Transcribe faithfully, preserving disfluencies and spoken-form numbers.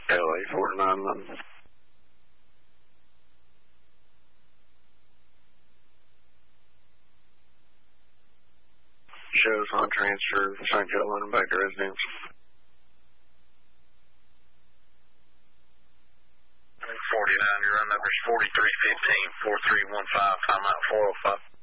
L A four nine one. Shows on transfer Saint Joe London back to residence. forty-nine, your run number is forty-three fifteen, four three one five, timeout four oh five.